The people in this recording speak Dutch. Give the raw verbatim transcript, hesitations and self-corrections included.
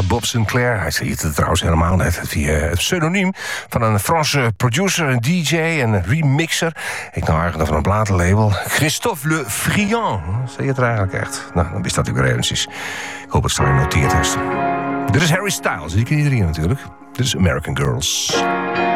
Bob Sinclair. Hij ziet het trouwens helemaal net via het pseudoniem van een Franse producer, een D J en een remixer. Ik nou eigenlijk van een platenlabel. Christophe Le Friand. Zeg je het er eigenlijk echt? Nou, dan wist dat natuurlijk weer eventjes. Ik hoop dat het straks genoteerd is. Dit is Harry Styles, die ken iedereen natuurlijk. Dit is American Girls.